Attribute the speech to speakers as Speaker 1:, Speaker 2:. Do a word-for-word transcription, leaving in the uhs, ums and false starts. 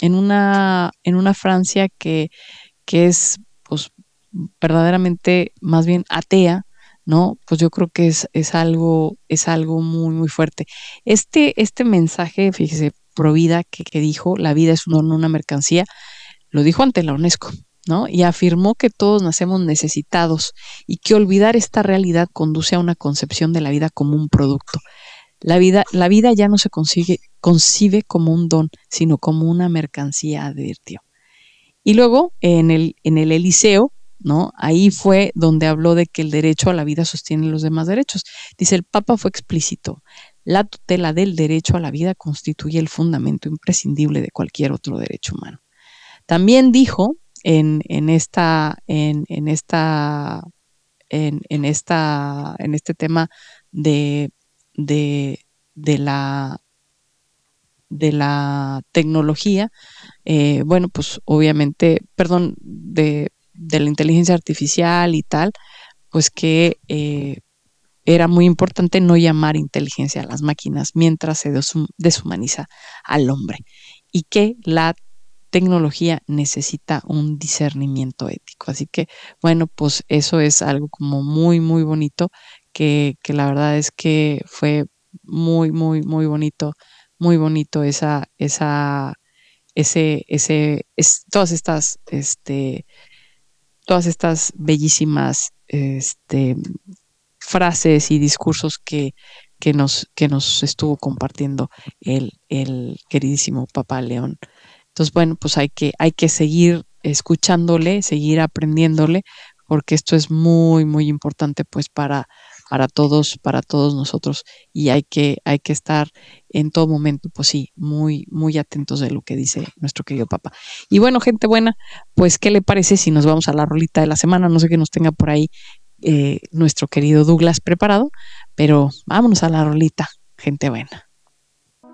Speaker 1: en una, en una Francia que, que es pues verdaderamente más bien atea, ¿no? Pues yo creo que es, es algo, es algo muy, muy fuerte. Este, este mensaje, fíjese, pro vida que, que dijo, la vida es una, una mercancía, lo dijo ante la UNESCO, ¿no? Y afirmó que todos nacemos necesitados y que olvidar esta realidad conduce a una concepción de la vida como un producto. La vida, la vida ya no se consigue, concibe como un don, sino como una mercancía, advirtió. Y luego en el, en el Eliseo, ¿no? Ahí fue donde habló de que el derecho a la vida sostiene los demás derechos. Dice, el Papa fue explícito. La tutela del derecho a la vida constituye el fundamento imprescindible de cualquier otro derecho humano. También dijo en, en esta, en, en esta, en, en esta, en este tema de, de, de la de la tecnología, eh, bueno, pues obviamente, perdón, de, de la inteligencia artificial y tal, pues que eh, era muy importante no llamar inteligencia a las máquinas mientras se deshumaniza al hombre y que la tecnología necesita un discernimiento ético. Así que, bueno, pues eso es algo como muy, muy bonito, que, que la verdad es que fue muy, muy, muy bonito, muy bonito esa, esa, ese, ese, es, todas estas, este, todas estas bellísimas, este, frases y discursos que, que nos, que nos estuvo compartiendo el, el queridísimo Papa León. Entonces, bueno, pues hay que, hay que seguir escuchándole, seguir aprendiéndole, porque esto es muy, muy importante pues para, para todos, para todos nosotros, y hay que, hay que estar en todo momento, pues sí, muy, muy atentos de lo que dice nuestro querido Papa. Y bueno, gente buena, pues ¿qué le parece si nos vamos a la rolita de la semana? No sé qué nos tenga por ahí eh, nuestro querido Douglas preparado, pero vámonos a la rolita, gente buena.